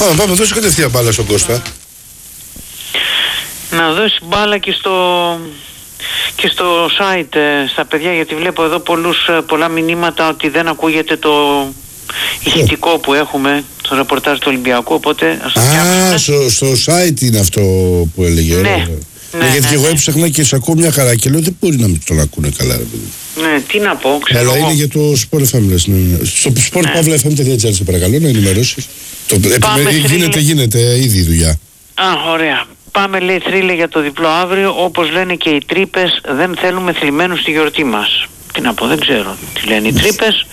Πάμε, δώσει κατευθείαν μπάλα στον Κώστα. Να δώσει μπάλα και στο site στα παιδιά, γιατί βλέπω εδώ πολλά μηνύματα ότι δεν ακούγεται το ηχητικό που έχουμε στο ρεπορτάζ του Ολυμπιακού, οπότε ας το φτιάξουμε. Στο site είναι αυτό που έλεγε. Ναι. Γιατί εγώ έψαχνα και σε ακούω μια χαρά και λέω δεν μπορεί να μην τον ακούνε καλά, ρε παιδί. Ναι, τι να πω, ξέρω. Αλλά είναι για το Sport FM, ναι. Στο sportpavlafm.gr σε παρακαλώ να ενημερώσεις. Γίνεται ήδη η δουλειά. Ωραία. Πάμε, λέει, Θρύλε, για το διπλό αύριο. Όπως λένε και οι τρύπες, δεν θέλουμε θλιμμένους στη γιορτή μας. Τι να πω, δεν ξέρω τι λένε οι τρύπες.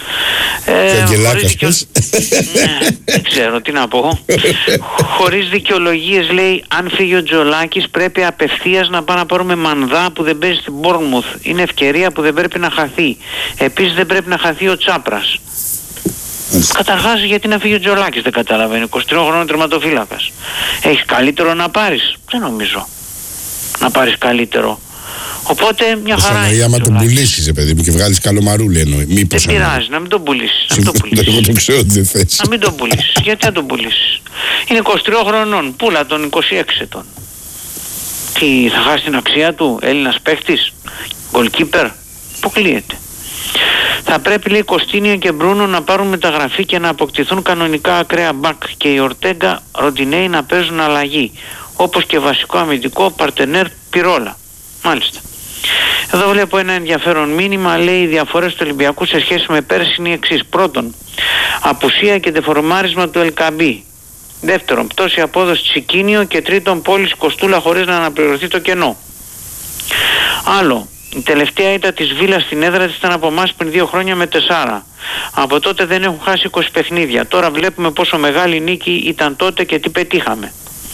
Δεν ξέρω τι να πω. Χωρίς δικαιολογίες, λέει, αν φύγει ο Τζολάκης πρέπει απευθείας να πάμε να πάρουμε Μανδά που δεν παίζει στην Bournemouth. Είναι ευκαιρία που δεν πρέπει να χαθεί. Επίσης δεν πρέπει να χαθεί ο Τσάπρας. Καταρχάς, γιατί να φύγει ο Τζολάκης, δεν καταλαβαίνω. 23 χρόνων τερματοφύλακας. Έχεις καλύτερο να πάρεις? Δεν νομίζω να πάρεις καλύτερο. Οπότε μια χαρά είναι. Άμα τον πουλήσεις, παιδί μου, και βγάλεις καλό μαρούλι, εννοεί. Μήπως. Δεν πειράζει, να μην τον πουλήσεις. Εγώ το ξέρω ότι δεν θες. Να μην τον πουλήσεις. Γιατί να τον πουλήσεις? Είναι 23 χρονών. Πούλα τον 26 ετών. Τι, θα χάσει την αξία του? Έλληνας παίχτης, goalkeeper, αποκλείεται. Θα πρέπει, λέει, Κωστίνιο και Μπρούνο να πάρουν μεταγραφή και να αποκτηθούν κανονικά ακραία μπακ και οι Ορτέγκα, Ροντινέι να παίζουν αλλαγή, όπως και βασικό αμυντικό παρτενέρ Πυρόλα. Μάλιστα. Εδώ βλέπω ένα ενδιαφέρον μήνυμα, λέει, οι διαφορές του Ολυμπιακού σε σχέση με πέρσι είναι οι εξής. Πρώτον, απουσία και δεφορμάρισμα του Ελκαμπή. Δεύτερον, πτώση απόδοση Τσικίνιο. Και τρίτον, πώληση Κοστούλα χωρίς να αναπληρωθεί το κενό. Άλλο, η τελευταία ήττα της Βίλας στην έδρα της ήταν από εμάς πριν 2 χρόνια με 4. Από τότε δεν έχουν χάσει 20 παιχνίδια. Τώρα βλέπουμε πόσο μεγάλη νίκη ήταν τότε και τι πετύχαμε.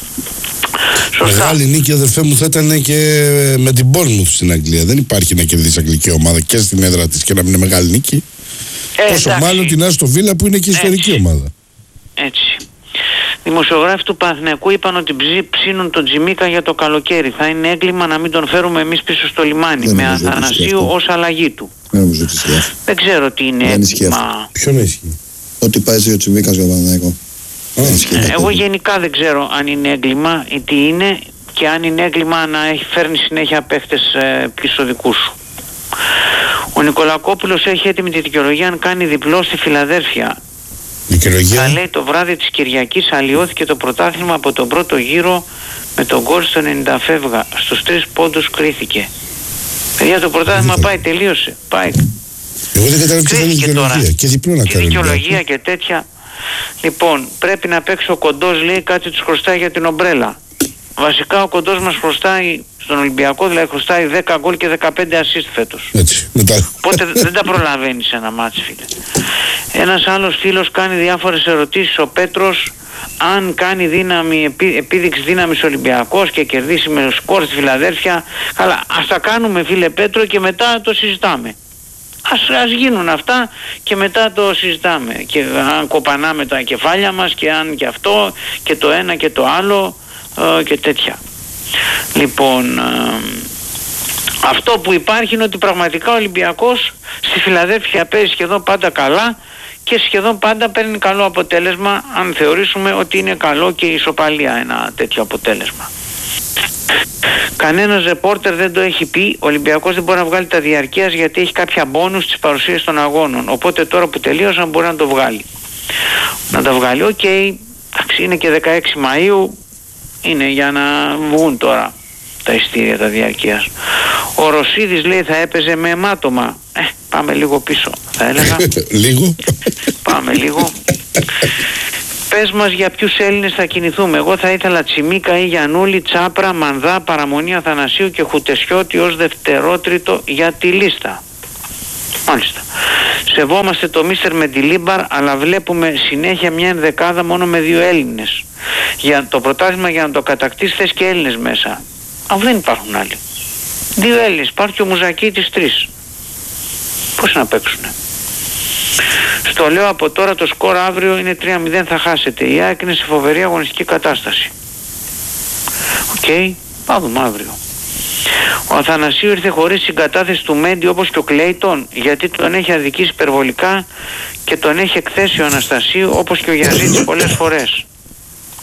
Σωστά. Μεγάλη νίκη, αδερφέ μου, θα ήταν και με την Bournemouth στην Αγγλία. Δεν υπάρχει να κερδίσει αγγλική ομάδα και στην έδρα της και να μην είναι μεγάλη νίκη. Πόσο μάλλον την Άστον Βίλα που είναι και ιστορική ομάδα. Έτσι. Δημοσιογράφοι του Παναθηναϊκού είπαν ότι ψήνουν τον Τζιμίκα για το καλοκαίρι. Θα είναι έγκλημα να μην τον φέρουμε εμείς πίσω στο λιμάνι. Δεν με Αθανασίου ως αλλαγή του. Δεν ξέρω τι είναι έγκλημα. Ποιον ισχύει? Ότι πάει ο Τζιμίκας για τον Παναθηναϊκό. Εγώ γενικά δεν ξέρω αν είναι έγκλημα ή τι είναι, και αν είναι έγκλημα να φέρνει συνέχεια παίχτες πίσω δικούς σου. Ο Νικολακόπουλος έχει έτοιμη τη δικαιολογία αν κάνει διπλό στη Φιλαδέλφια. Δικαιολογία. Θα λέει το βράδυ της Κυριακής αλλοιώθηκε το πρωτάθλημα από τον πρώτο γύρο με τον γκολ στο 90 φεύγα. Στους 3 πόντους κρίθηκε. Παιδιά, το πρωτάθλημα πάει, τελείωσε. Πάει. Εγώ δεν καταλαβαίνω ποια είναι η δικαιολογία. Και διπλό να κάνει. Δικαιολογία και τέτοια. Λοιπόν, πρέπει να παίξει ο Κοντός, λέει, κάτι τους χρωστάει για την ομπρέλα. Βασικά ο Κοντός μας χρωστάει στον Ολυμπιακό, δηλαδή χρωστάει 10 γκολ και 15 assist φέτος. Έτσι, οπότε δεν τα προλαβαίνει σε ένα μάτς, φίλε. Ένας άλλος φίλος κάνει διάφορες ερωτήσεις, ο Πέτρος, αν κάνει επίδειξη δύναμης Ολυμπιακός και κερδίσει με σκορ στη Φιλαδέλφια. Καλά, ας τα κάνουμε, φίλε Πέτρο, και μετά το συζητάμε. Ας γίνουν αυτά και μετά το συζητάμε. Και αν κοπανάμε τα κεφάλια μας και αν και αυτό και το ένα και το άλλο και τέτοια. Λοιπόν, αυτό που υπάρχει είναι ότι πραγματικά ο Ολυμπιακός στη Φιλαδέλφια παίζει σχεδόν πάντα καλά και σχεδόν πάντα παίρνει καλό αποτέλεσμα, αν θεωρήσουμε ότι είναι καλό και η ισοπαλία ένα τέτοιο αποτέλεσμα. Κανένας ρεπόρτερ δεν το έχει πει. Ο Ολυμπιακός δεν μπορεί να βγάλει τα διαρκείας γιατί έχει κάποια μπόνους στις παρουσίες των αγώνων. Οπότε τώρα που τελείωσαν μπορεί να το βγάλει. Να τα βγάλει. Οκ, είναι και 16 Μαΐου. Είναι για να βγουν τώρα τα ειστήρια τα διαρκείας. Ο Ρωσίδης, λέει, θα έπαιζε με αιμάτωμα. Πάμε λίγο πίσω, θα έλεγα. Λίγο. Πάμε λίγο. Πες μας για ποιους Έλληνες θα κινηθούμε. Εγώ θα ήθελα Τσιμίκα ή Γιαννούλη, Τσάπρα, Μανδά, Παραμονή Αθανασίου και Χουτεσιώτη ως δευτερότριτο για τη λίστα. Μάλιστα. Σεβόμαστε το Μίστερ Μεντιλίμπαρ, αλλά βλέπουμε συνέχεια μια ενδεκάδα μόνο με 2 Έλληνες. Για το πρωτάθλημα, για να το κατακτήσει, θες και Έλληνες μέσα. Δεν υπάρχουν άλλοι. 2 Έλληνες. Υπάρχει και ο Μουζακίτης 3. Πώς να παίξουνε? Στο λέω από τώρα, το σκορ αύριο είναι 3-0, θα χάσετε. Η ΑΕΚ είναι σε φοβερή αγωνιστική κατάσταση. Οκ, θα δούμε αύριο. Ο Αθανασίου ήρθε χωρίς συγκατάθεση του Μέντι όπως και ο Κλέιτον, γιατί τον έχει αδικήσει υπερβολικά και τον έχει εκθέσει ο Αναστασίου όπως και ο Γιαζίτης πολλές φορές.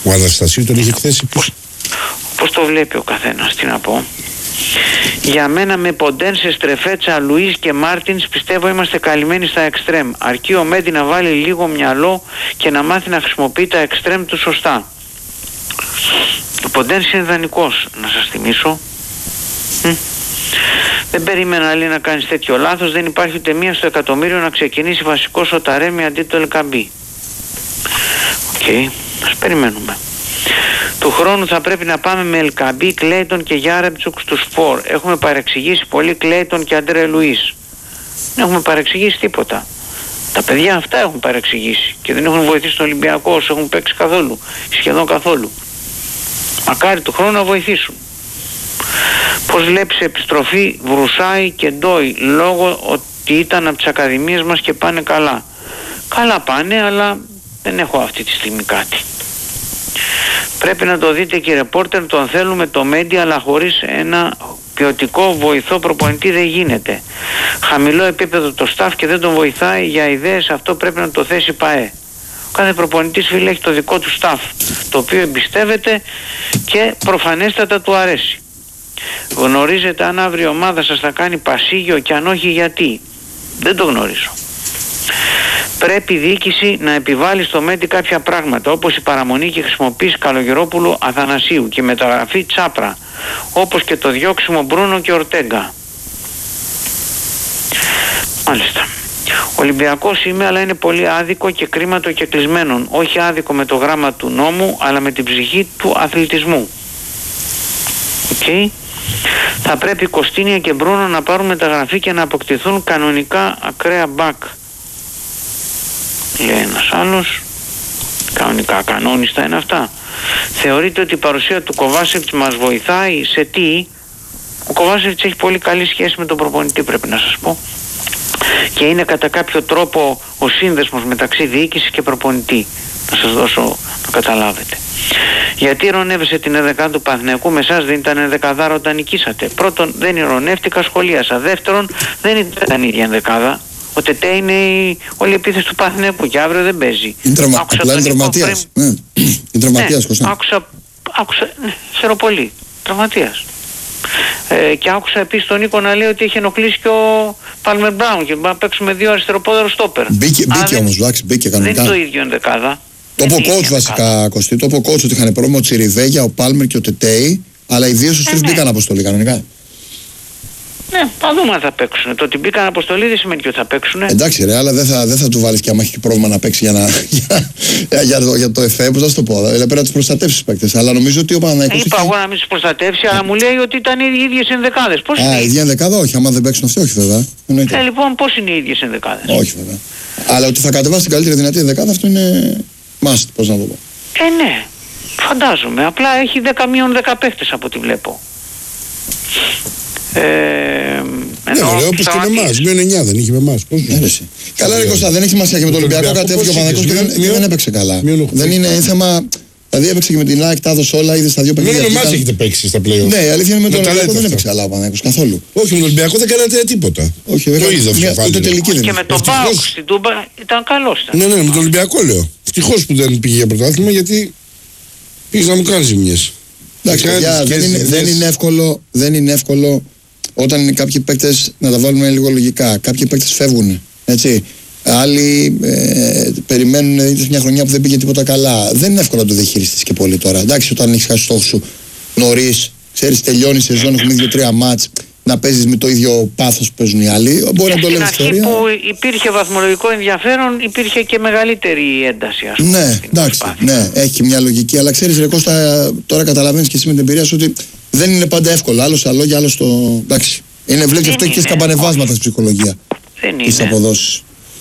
Ο Αναστασίου τον είχε εκθέσει πίσω. Πώς το βλέπει ο καθένας, τι να πω. Για μένα με Ποντένσε, Στρεφέτσα, Λουίς και Μάρτινς πιστεύω είμαστε καλυμμένοι στα εξτρέμ. Αρκεί ο Μέντι να βάλει λίγο μυαλό και να μάθει να χρησιμοποιεί τα εξτρέμ του σωστά. Ο Ποντένσε είναι δανεικός, να σας θυμίσω. Δεν περίμενα, λέει, να κάνεις τέτοιο λάθος. Δεν υπάρχει ούτε μία στο εκατομμύριο να ξεκινήσει βασικός ο Ταρέμι αντί του Ελκαμπή. Οκ, ας περιμένουμε. Του χρόνου θα πρέπει να πάμε με Ελκαμπή, Κλέιτον και Γιάρεμτσουκ στους φορ. Έχουμε παρεξηγήσει πολύ Κλέιτον και Αντρέ Λουίς. Δεν έχουμε παρεξηγήσει τίποτα. Τα παιδιά αυτά έχουν παρεξηγήσει και δεν έχουν βοηθήσει τον Ολυμπιακό όσο έχουν παίξει καθόλου, σχεδόν καθόλου. Μακάρι του χρόνου να βοηθήσουν. Πώς βλέπεις επιστροφή Βρουσάη και Ντόι, λόγω ότι ήταν από τις ακαδημίες μας και πάνε καλά? Καλά πάνε, αλλά δεν έχω αυτή τη στιγμή κάτι. Πρέπει να το δείτε, κύριε Πόρτερ, τον θέλουμε το Μέντι, αλλά χωρίς ένα ποιοτικό βοηθό προπονητή δεν γίνεται. Χαμηλό επίπεδο το staff και δεν τον βοηθάει για ιδέες, αυτό πρέπει να το θέσει ΠΑΕ. Ο κάθε προπονητής, φίλε, έχει το δικό του staff, το οποίο εμπιστεύεται και προφανέστατα του αρέσει. Γνωρίζετε αν αύριο η ομάδα σας θα κάνει πασίγιο και αν όχι γιατί? Δεν το γνωρίζω. Πρέπει η διοίκηση να επιβάλλει στο Μέντι κάποια πράγματα, όπως η παραμονή και χρησιμοποίηση Καλογερόπουλου Αθανασίου και η μεταγραφή Τσάπρα, όπως και το διώξιμο Μπρούνο και Ορτέγκα. Μάλιστα. Ολυμπιακός είμαι, αλλά είναι πολύ άδικο και κρίμα το κεκλεισμένον. Όχι άδικο με το γράμμα του νόμου, αλλά με την ψυχή του αθλητισμού. Οκ. Θα πρέπει Κωστίνια και Μπρούνο να πάρουν μεταγραφή και να αποκτηθούν κανονικά ακραία μπακ. Λέει ένας άλλος. Κανονικά ακανόνιστα είναι αυτά. Θεωρείτε ότι η παρουσία του Κοβάσεβιτς μας βοηθάει σε τι? Ο Κοβάσεβιτς έχει πολύ καλή σχέση με τον προπονητή, πρέπει να σας πω, και είναι κατά κάποιο τρόπο ο σύνδεσμος μεταξύ διοίκησης και προπονητή. Να σας δώσω να καταλάβετε. Γιατί ειρωνεύεσαι την ενδεκάδα του Παναθηναϊκού? Με εσάς δεν ήταν ενδεκαδάρα όταν νικήσατε? Πρώτον, δεν ειρωνεύτηκα, σχολίασα. Δεύτερον, δεν ήταν η ίδια ενδεκάδα. Ο Τετέ είναι όλη η επίθεση του Παναθηναϊκού και αύριο δεν παίζει. Απλά είναι τραυματίας. Ναι, είναι τραυματίας, Κωστά. Άκουσα, χαίρομαι πολύ. Τραυματίας. Και άκουσα επίσης τον Νίκο να λέει ότι είχε ενοχλήσει και ο Πάλμερ Μπράουν και να παίξουμε δύο αριστεροπόδαρο στόπερ. Μπήκε όμως, εντάξει, μπήκε κανονικά. Δεν είναι το ίδιο ενδεκάδα. Το είπε ο coach βασικά, Κωστή. Το είπε ο coach ότι είχαν πρόβλημα ο Τσιριβέγια, ο Πάλμερ και ο Τετέι, αλλά οι δύο στους τρεις μπήκαν αποστολή κανονικά. Ναι, θα δούμε αν θα παίξουν. Το ότι μπήκαν αποστολή δεν σημαίνει και ότι θα παίξουν. Εντάξει, ρε, αλλά δεν θα του βάλεις και άμα έχει πρόβλημα να παίξει για το ΕΦΕ, πώς θα σου το πω. Δηλαδή πρέπει να τους προστατεύσεις τους παίκτες. Αλλά νομίζω ότι ο Παναθηναϊκός. Είπα εγώ να μην τους προστατεύσει, αλλά μου λέει ότι ήταν οι ίδιες ενδεκάδες. Πώς είναι? Η ίδια ενδεκάδα, όχι. Άμα δεν παίξουν αυτοί, όχι βέβαια. Λοιπόν, πώς είναι οι ίδιες ενδεκάδες? Όχι βέβαια. Αλλά ότι θα κατεβάσει την καλύτερη δυνατή ενδεκάδα, αυτό είναι must, πώς να το πω. Ναι, φαντάζομαι. Απλά έχει 10-10 παίκτες από ό,τι βλέπω. Ναι, ωραίο, όπως και με εμάς. Μείον 9 δεν είχε με εμάς. Καλά, ρε Κώστα, δεν έχει σημασία και με τον Ολυμπιακό κατέβηκε ο Παναθηναϊκός και δεν έπαιξε καλά. Δεν είναι θέμα. Δηλαδή έπαιξε και με την ΑΕΚ, τα έδωσε όλα, είδε στα δύο παιχνίδια. Μόνο με εμάς έχετε παίξει στα play-off. Ναι, η αλήθεια είναι με τον Ολυμπιακό δεν έπαιξε καλά ο Παναθηναϊκός καθόλου. Όχι, με τον Ολυμπιακό δεν κάνατε τίποτα. Όχι, δεν είδα. Ούτε τελική δεν και με τον Πάοκ στην Τούμπα ήταν καλός. Ναι, με τον Ολυμπιακό λέω. Ευτυχώς που δεν πήγε για πρωτάθλημα, γιατί πήγες να μου κάνεις ζημιές. Εντάξει, δεν είναι εύκολο όταν είναι κάποιοι παίκτες να τα βάλουμε λίγο λογικά. Κάποιοι παίκτες φεύγουν. Έτσι. Άλλοι περιμένουν, είτε μια χρονιά που δεν πήγε τίποτα καλά. Δεν είναι εύκολο να το διαχειριστείς και πολύ τώρα. Εντάξει, όταν έχεις χάσει στόχους σου νωρίς, ξέρεις, τελειώνει η σεζόν, έχουμε 2-3 μάτς, να παίζεις με το ίδιο πάθος που παίζουν οι άλλοι. Μπορεί να το λέμε ιστορία. Στην αρχή που υπήρχε βαθμολογικό ενδιαφέρον, υπήρχε και μεγαλύτερη ένταση, ας πούμε. Ναι, εντάξει, ναι, έχει και μια λογική. Αλλά ξέρεις, ρε Κώστα, τώρα καταλαβαίνεις και εσύ με την εμπειρία σου ότι δεν είναι πάντα εύκολο. Άλλο στα λόγια, άλλο στο. Εντάξει. Βλέπεις αυτό και στα καμπανεβάσματα στην ψυχολογία. Δεν είναι. Τις αποδόσεις.